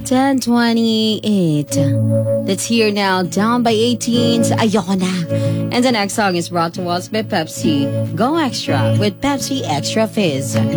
10:28. Let's hear now. Down by 18. Ayoko na. And the next song is brought to us by Pepsi. Go Extra with Pepsi Extra Fizz.